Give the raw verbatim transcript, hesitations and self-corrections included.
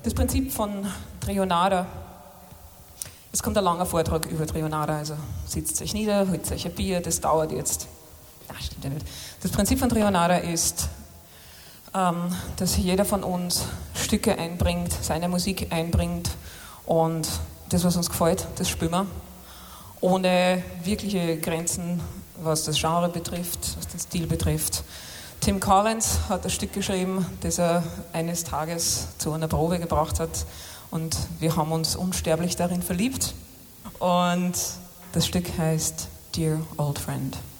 Das Prinzip von Trionada. Es kommt ein langer Vortrag über Trionada, also sitzt euch nieder, holt euch ein Bier, das dauert jetzt. Na, stimmt ja nicht. Das Prinzip von Trionada ist, ähm, dass jeder von uns Stücke einbringt, seine Musik einbringt und das, was uns gefällt, das spielen wir. Ohne wirkliche Grenzen, was das Genre betrifft, was den Stil betrifft. Tim Collins hat ein Stück geschrieben, das er eines Tages zu einer Probe gebracht hat und wir haben uns unsterblich darin verliebt und das Stück heißt Dear Old Friend.